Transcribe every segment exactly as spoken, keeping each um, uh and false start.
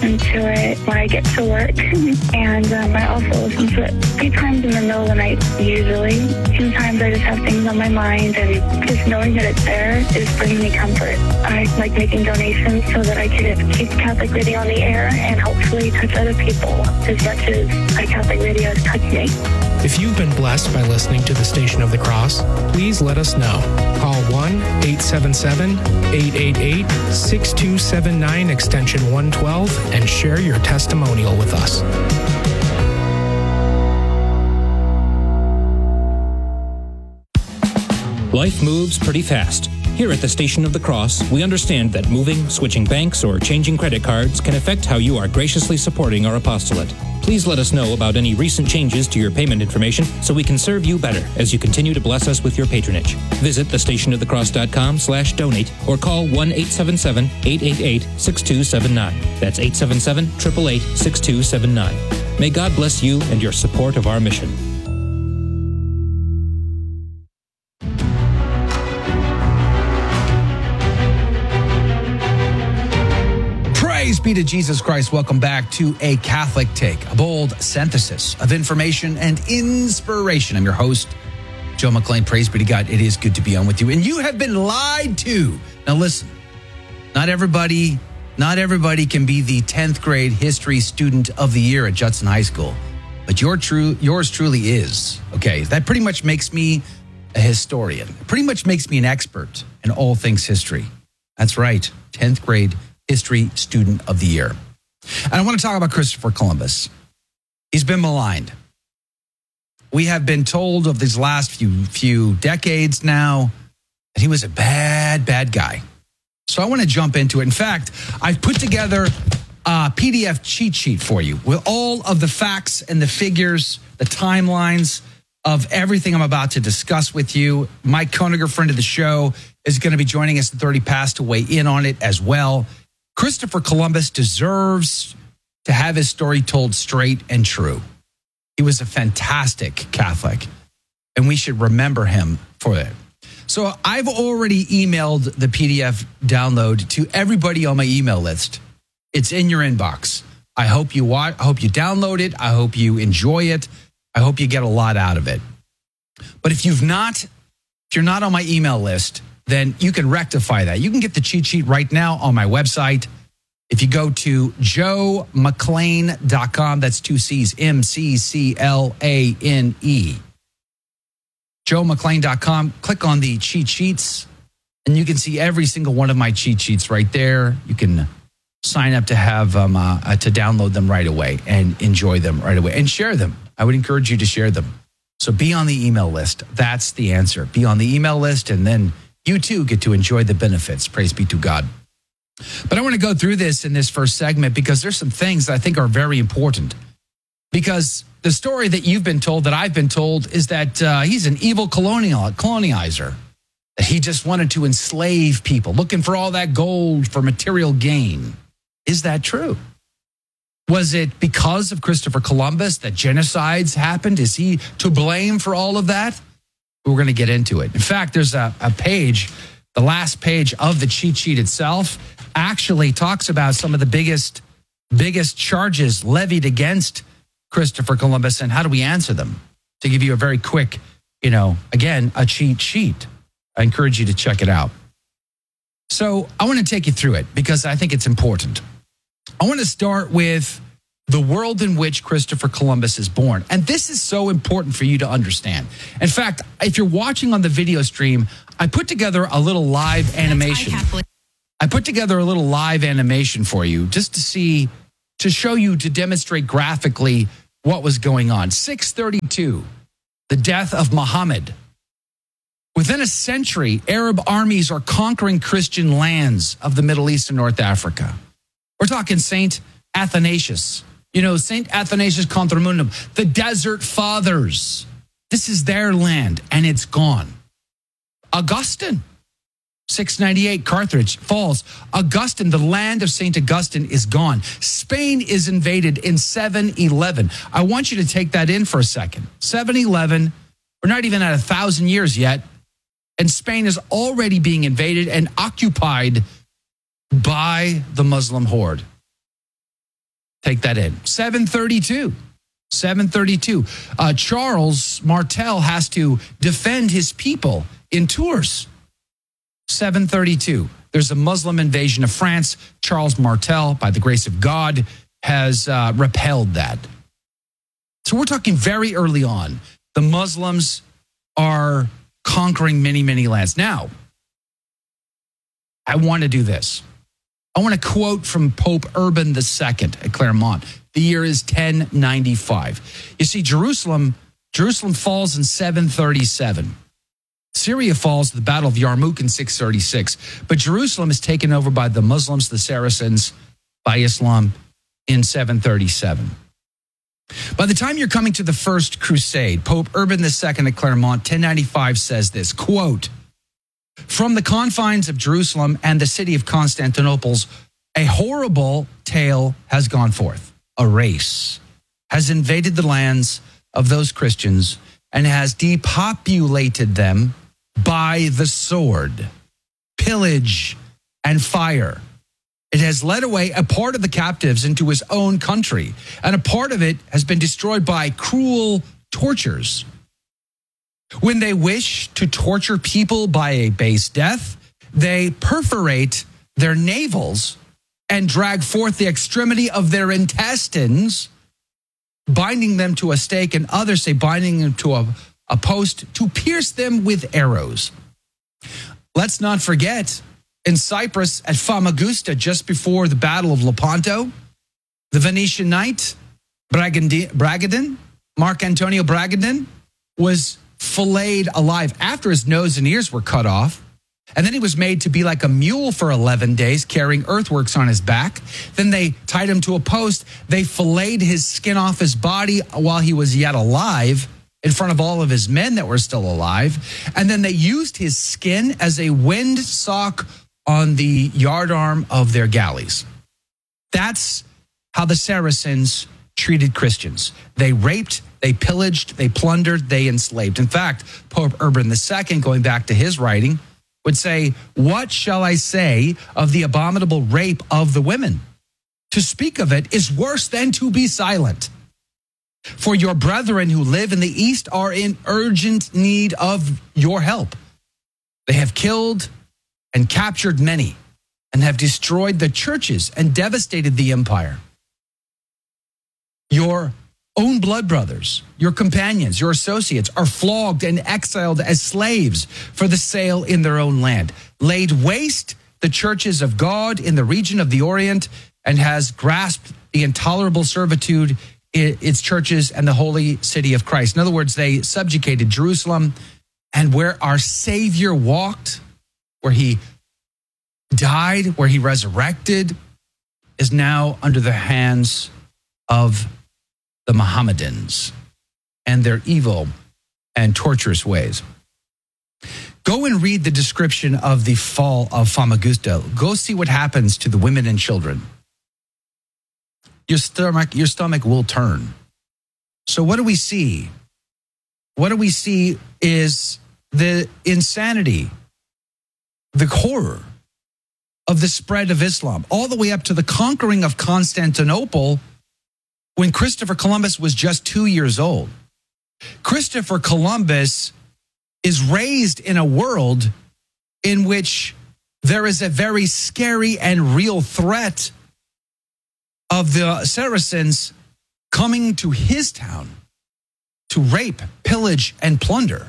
listen to it when I get to work. And um, I also listen to it a few times in the middle of the night, usually. Sometimes I just have things on my mind, and just knowing that it's there is bringing me comfort. I like making donations so that I can keep Catholic Radio on the air and hopefully touch other people as much as my Catholic Radio has touched me. If you've been blessed by listening to the Station of the Cross, please let us know. Call one eight seven seven, eight eight eight, six two seven nine, extension one twelve, and share your testimonial with us. Life moves pretty fast. Here at the Station of the Cross, we understand that moving, switching banks, or changing credit cards can affect how you are graciously supporting our apostolate. Please let us know about any recent changes to your payment information so we can serve you better as you continue to bless us with your patronage. Visit thestationofthecross.com slash donate or call one eight seven seven, eight eight eight, six two seven nine. That's eight seven seven, eight eight eight, six two seven nine. May God bless you and your support of our mission. Praise be to Jesus Christ. Welcome back to A Catholic Take, a bold synthesis of information and inspiration. I'm your host, Joe McClain. Praise be to God. It is good to be on with you. And you have been lied to. Now listen, not everybody, not everybody can be the tenth grade history student of the year at Judson High School, but your true, yours truly is. Okay, that pretty much makes me a historian. It pretty much makes me an expert in all things history. That's right, tenth grade history student of the year. And I want to talk about Christopher Columbus. He's been maligned. We have been told of these last few few decades now that he was a bad, bad guy. So I want to jump into it. In fact, I've put together a P D F cheat sheet for you with all of the facts and the figures, the timelines of everything I'm about to discuss with you. Mike Koeniger, friend of the show, is going to be joining us at thirty past to weigh in on it as well. Christopher Columbus deserves to have his story told straight and true. He was a fantastic Catholic, and we should remember him for it. So I've already emailed the P D F download to everybody on my email list. It's in your inbox. I hope you watch, I hope you download it. I hope you enjoy it. I hope you get a lot out of it. But if you've not, if you're not on my email list, then you can rectify that. You can get the cheat sheet right now on my website. If you go to joe mcclain dot com, that's two C's, M C C L A N E. joe mcclain dot com, click on the cheat sheets, and you can see every single one of my cheat sheets right there. You can sign up to have um, uh, uh, to download them right away and enjoy them right away and share them. I would encourage you to share them. So be on the email list. That's the answer. Be on the email list, and then you too get to enjoy the benefits. Praise be to God. But I want to go through this in this first segment because there's some things that I think are very important. Because the story that you've been told, that I've been told, is that uh, he's an evil colonial colonizer. That he just wanted to enslave people, looking for all that gold for material gain. Is that true? Was it because of Christopher Columbus that genocides happened? Is he to blame for all of that? We're going to get into it. In fact, there's a, a page, the last page of the cheat sheet itself actually talks about some of the biggest, biggest charges levied against Christopher Columbus and how do we answer them? To give you a very quick, you know, again, a cheat sheet. I encourage you to check it out. So I want to take you through it because I think it's important. I want to start with the world in which Christopher Columbus is born. And this is so important for you to understand. In fact, if you're watching on the video stream, I put together a little live animation. I put together a little live animation for you just to see, to show you, to demonstrate graphically what was going on. six thirty-two, the death of Muhammad. Within a century, Arab armies are conquering Christian lands of the Middle East and North Africa. We're talking Saint Athanasius. You know, Saint Athanasius Contra the Desert Fathers. This is their land, and it's gone. Augustine, six ninety-eight, Carthage falls. Augustine, the land of Saint Augustine, is gone. Spain is invaded in seven eleven. I want you to take that in for a second. seven eleven, we're not even at a thousand years yet, and Spain is already being invaded and occupied by the Muslim horde. Take that in. seven thirty-two. seven thirty-two. Uh, Charles Martel has to defend his people in Tours. seven thirty-two. There's a Muslim invasion of France. Charles Martel, by the grace of God, has uh, repelled that. So we're talking very early on. The Muslims are conquering many, many lands. Now, I want to do this. I want to quote from Pope Urban the Second at Claremont. The year is ten ninety-five. You see, Jerusalem, Jerusalem falls in seven thirty-seven. Syria falls at the Battle of Yarmouk in six thirty-six. But Jerusalem is taken over by the Muslims, the Saracens, by Islam in seven thirty-seven. By the time you're coming to the First Crusade, Pope Urban the Second at Claremont, ten ninety-five, says this, quote, "From the confines of Jerusalem and the city of Constantinople's, a horrible tale has gone forth. A race has invaded the lands of those Christians and has depopulated them by the sword, pillage, and fire. It has led away a part of the captives into his own country, and a part of it has been destroyed by cruel tortures. When they wish to torture people by a base death, they perforate their navels and drag forth the extremity of their intestines, binding them to a stake, and others say binding them to a, a post to pierce them with arrows. Let's not forget, in Cyprus at Famagusta, just before the Battle of Lepanto, the Venetian knight, Bragadin, Mark Antonio Bragadin, was filleted alive after his nose and ears were cut off. And then he was made to be like a mule for eleven days, carrying earthworks on his back. Then they tied him to a post. They filleted his skin off his body while he was yet alive in front of all of his men that were still alive. And then they used his skin as a windsock on the yardarm of their galleys. That's how the Saracens treated Christians. They raped, they pillaged, they plundered, they enslaved. In fact, Pope Urban the Second, going back to his writing, would say, "What shall I say of the abominable rape of the women? To speak of it is worse than to be silent. For your brethren who live in the East are in urgent need of your help. They have killed and captured many and have destroyed the churches and devastated the empire. Your own blood brothers, your companions, your associates are flogged and exiled as slaves for the sale in their own land, laid waste the churches of God in the region of the Orient, and has grasped the intolerable servitude in its churches and the holy city of Christ." In other words, they subjugated Jerusalem, and where our Savior walked, where he died, where he resurrected, is now under the hands of the Mohammedans and their evil and torturous ways. Go and read the description of the fall of Famagusta. Go see what happens to the women and children. Your stomach, your stomach will turn. So what do we see? What do we see is the insanity, the horror of the spread of Islam, all the way up to the conquering of Constantinople when Christopher Columbus was just two years old. Christopher Columbus is raised in a world in which there is a very scary and real threat of the Saracens coming to his town to rape, pillage, and plunder.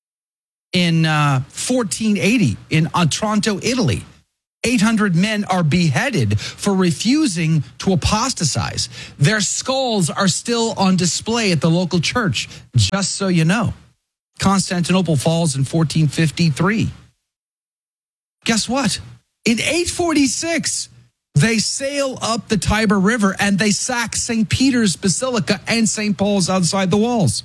In uh, fourteen eighty, in Otranto, Italy, eight hundred men are beheaded for refusing to apostatize. Their skulls are still on display at the local church, just so you know. Constantinople falls in fourteen fifty-three. Guess what? In eight forty-six, they sail up the Tiber River and they sack Saint Peter's Basilica and Saint Paul's outside the walls.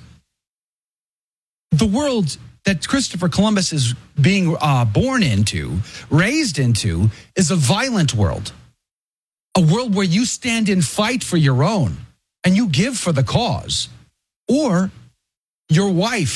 The world that Christopher Columbus is being uh, born into, raised into, is a violent world. A world where you stand and fight for your own and you give for the cause. Or your wife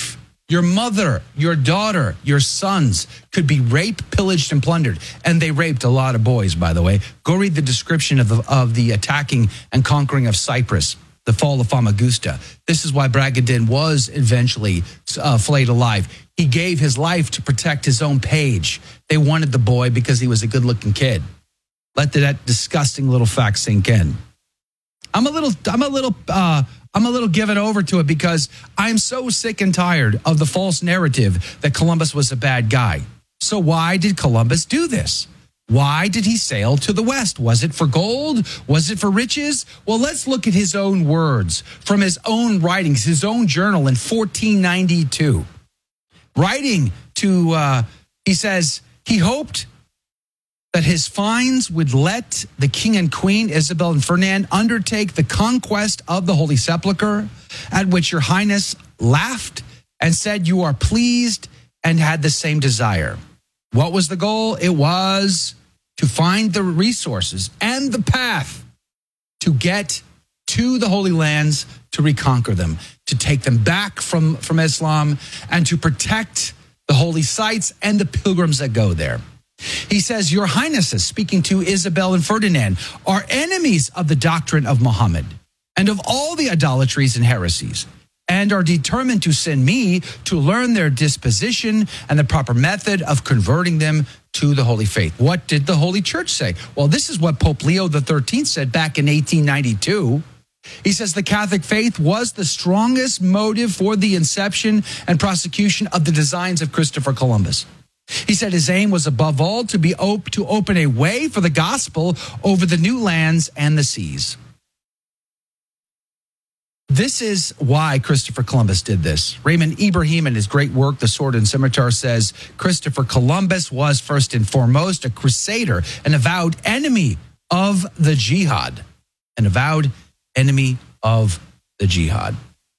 Your mother, your daughter, your sons could be raped, pillaged, and plundered. And they raped a lot of boys, by the way. Go read the description of the, of the attacking and conquering of Cyprus, the fall of Famagusta. This is why Bragadin was eventually uh, flayed alive. He gave his life to protect his own page. They wanted the boy because he was a good-looking kid. Let that disgusting little fact sink in. I'm a little, I'm a little, uh, I'm a little given over to it because I'm so sick and tired of the false narrative that Columbus was a bad guy. So why did Columbus do this? Why did he sail to the West? Was it for gold? Was it for riches? Well, let's look at his own words from his own writings, his own journal in fourteen ninety-two. Writing to, uh, he says, he hoped that his fines would let the king and queen, Isabel and Ferdinand, undertake the conquest of the Holy Sepulchre, at which your highness laughed and said you are pleased and had the same desire. What was the goal? It was to find the resources and the path to get to the Holy Lands, to reconquer them, to take them back from, from Islam, and to protect the holy sites and the pilgrims that go there. He says, your highnesses, speaking to Isabel and Ferdinand, are enemies of the doctrine of Muhammad and of all the idolatries and heresies, and are determined to send me to learn their disposition and the proper method of converting them to the holy faith. What did the Holy Church say? Well, this is what Pope Leo the thirteenth said back in eighteen ninety-two. He says the Catholic faith was the strongest motive for the inception and prosecution of the designs of Christopher Columbus. He said his aim was above all to be op- to open a way for the gospel over the new lands and the seas. This is why Christopher Columbus did this. Raymond Ibrahim, in his great work, The Sword and Scimitar, says Christopher Columbus was first and foremost a crusader, an avowed enemy of the jihad, an avowed enemy of the jihad.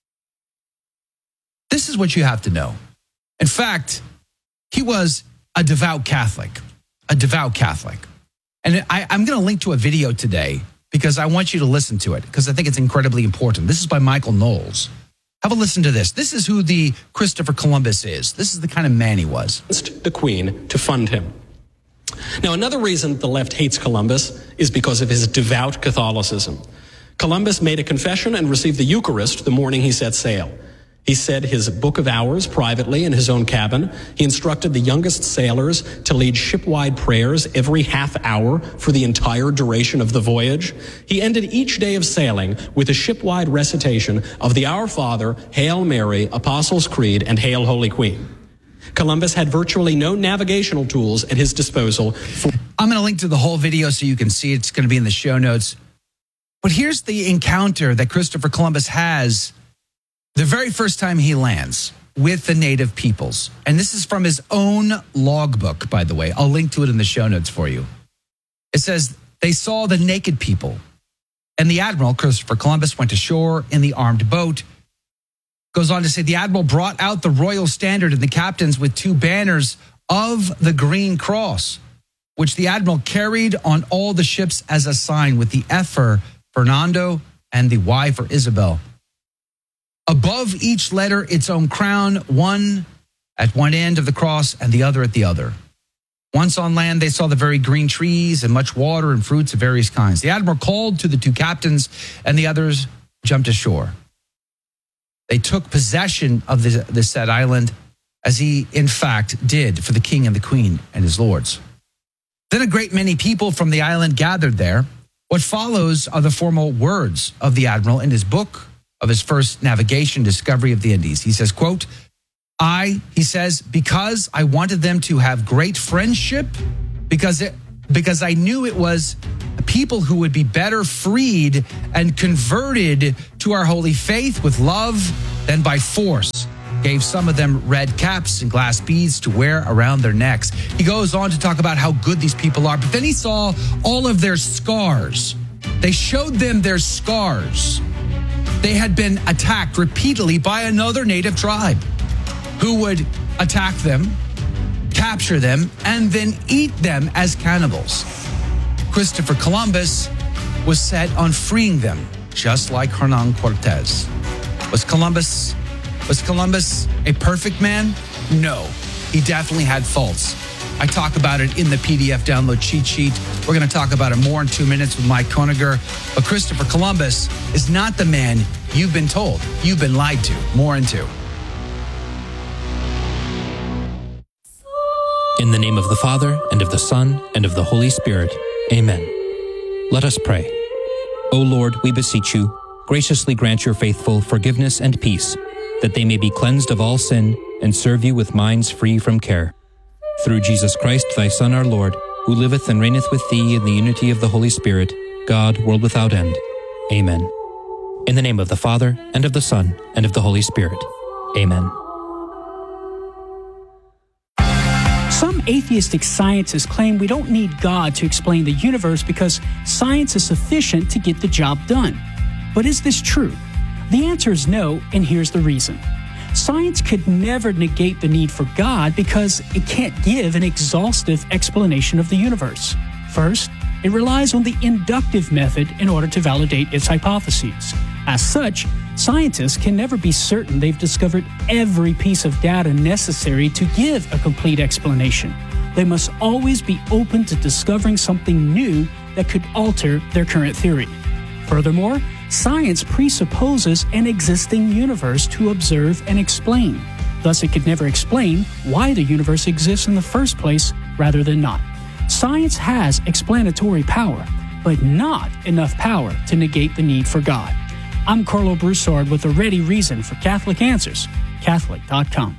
This is what you have to know. In fact, he was a devout Catholic, a devout Catholic. And I, I'm going to link to a video today because I want you to listen to it because I think it's incredibly important. This is by Michael Knowles. Have a listen to this. This is who the Christopher Columbus is. This is the kind of man he was. The Queen to fund him. Now, another reason the left hates Columbus is because of his devout Catholicism. Columbus made a confession and received the Eucharist the morning he set sail. He said his book of hours privately in his own cabin. He instructed the youngest sailors to lead shipwide prayers every half hour for the entire duration of the voyage. He ended each day of sailing with a shipwide recitation of the Our Father, Hail Mary, Apostles' Creed, and Hail Holy Queen. Columbus had virtually no navigational tools at his disposal. For- I'm going to link to the whole video so you can see it. It's going to be in the show notes. But here's the encounter that Christopher Columbus has the very first time he lands with the native peoples. And this is from his own logbook, by the way. I'll link to it in the show notes for you. It says, they saw the naked people. And the admiral, Christopher Columbus, went ashore in the armed boat. Goes on to say, the admiral brought out the royal standard and the captains with two banners of the Green Cross, which the admiral carried on all the ships as a sign with the F for Fernando and the Y for Isabel. Above each letter, its own crown, one at one end of the cross and the other at the other. Once on land, they saw the very green trees and much water and fruits of various kinds. The admiral called to the two captains, and the others jumped ashore. They took possession of the, the said island, as he, in fact, did for the king and the queen and his lords. Then a great many people from the island gathered there. What follows are the formal words of the admiral in his book of his first navigation, Discovery of the Indies. He says, quote, I, he says, because I wanted them to have great friendship, because it, because I knew it was a people who would be better freed and converted to our holy faith with love than by force. Gave some of them red caps and glass beads to wear around their necks. He goes on to talk about how good these people are, but then he saw all of their scars. They showed them their scars. They had been attacked repeatedly by another native tribe who would attack them, capture them, and then eat them as cannibals. Christopher Columbus was set on freeing them, just like Hernan Cortez. Was Columbus Was Columbus a perfect man? No, he definitely had faults. I talk about it in the P D F download cheat sheet. We're going to talk about it more in two minutes with Mike Koeniger. But Christopher Columbus is not the man you've been told. You've been lied to. More in two. In the name of the Father, and of the Son, and of the Holy Spirit. Amen. Let us pray. O Lord, we beseech you, graciously grant your faithful forgiveness and peace, that they may be cleansed of all sin and serve you with minds free from care. Through Jesus Christ, thy Son, our Lord, who liveth and reigneth with thee in the unity of the Holy Spirit, God, world without end. Amen. In the name of the Father, and of the Son, and of the Holy Spirit. Amen. Some atheistic scientists claim we don't need God to explain the universe because science is sufficient to get the job done. But is this true? The answer is no, and here's the reason. Science could never negate the need for God because it can't give an exhaustive explanation of the universe. First, it relies on the inductive method in order to validate its hypotheses. As such, scientists can never be certain they've discovered every piece of data necessary to give a complete explanation. They must always be open to discovering something new that could alter their current theory. Furthermore, science presupposes an existing universe to observe and explain. Thus, it could never explain why the universe exists in the first place rather than not. Science has explanatory power, but not enough power to negate the need for God. I'm Carlo Broussard with a ready reason for Catholic Answers, Catholic dot com.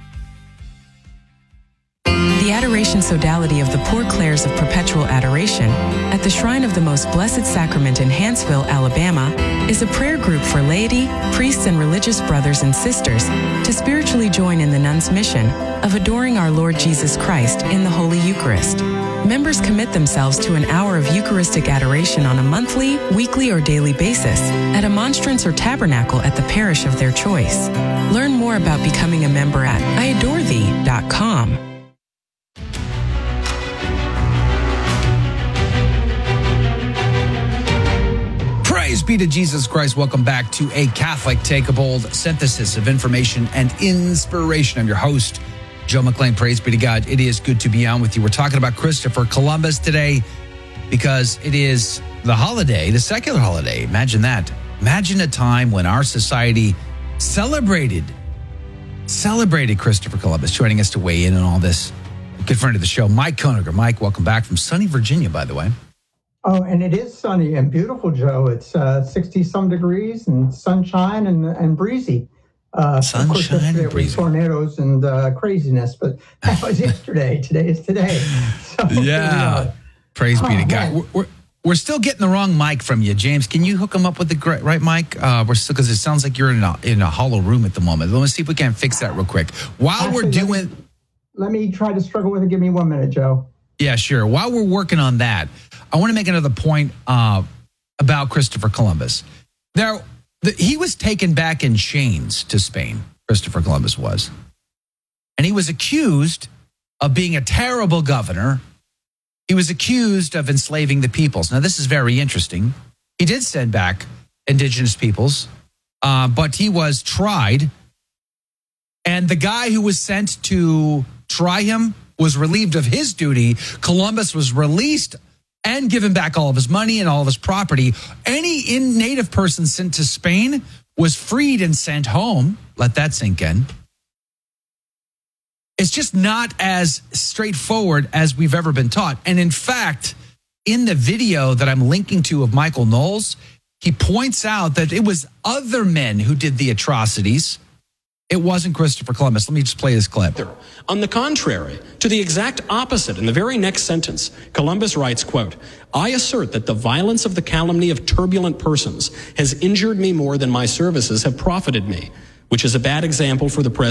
The Adoration Sodality of the Poor Clares of Perpetual Adoration at the Shrine of the Most Blessed Sacrament in Hanceville, Alabama, is a prayer group for laity, priests, and religious brothers and sisters to spiritually join in the nuns' mission of adoring our Lord Jesus Christ in the Holy Eucharist. Members commit themselves to an hour of Eucharistic adoration on a monthly, weekly, or daily basis at a monstrance or tabernacle at the parish of their choice. Learn more about becoming a member at I adore thee dot com. Praise be to Jesus Christ. Welcome back to A Catholic Take, a bold synthesis of information and inspiration. I'm your host, Joe McClain. Praise be to God. It is good to be on with you. We're talking about Christopher Columbus today because it is the holiday, the secular holiday. Imagine that. Imagine a time when our society celebrated, celebrated Christopher Columbus. Joining us to weigh in on all this, good friend of the show, Mike Koeniger. Mike, welcome back from sunny Virginia, by the way. Oh, and it is sunny and beautiful, Joe. It's uh, sixty-some degrees and sunshine and, and breezy. Uh, sunshine of course, and breezy. Tornadoes and uh, craziness, but that was yesterday. Today is today. So, yeah. Praise oh, be to God. We're, we're, we're still getting the wrong mic from you, James. Can you hook him up with the right mic? Uh, we're still, because it sounds like you're in a, in a hollow room at the moment. Let me see if we can fix that real quick. While Actually, we're doing... Let me, let me try to struggle with it. Give me one minute, Joe. Yeah, sure. While we're working on that, I want to make another point uh, about Christopher Columbus. There, the, he was taken back in chains to Spain, Christopher Columbus was. And he was accused of being a terrible governor. He was accused of enslaving the peoples. Now, this is very interesting. He did send back indigenous peoples, uh, but he was tried. And the guy who was sent to try him was relieved of his duty. Columbus was released and given back all of his money and all of his property. Any in native person sent to Spain was freed and sent home. Let that sink in. It's just not as straightforward as we've ever been taught. And in fact, in the video that I'm linking to of Michael Knowles, he points out that it was other men who did the atrocities. It wasn't Christopher Columbus. Let me just play this clip. On the contrary, to the exact opposite, in the very next sentence, Columbus writes, quote, I assert that the violence of the calumny of turbulent persons has injured me more than my services have profited me, which is a bad example for the president.